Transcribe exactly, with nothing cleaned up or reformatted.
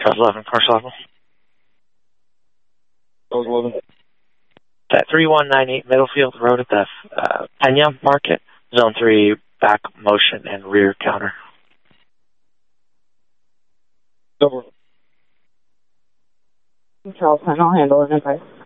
eleven, commercial level. eleven. At three one nine eight Middlefield Road at the uh, Pena Market, Zone three, back motion and rear counter. Over. Charles ten, I'll handle it in advice.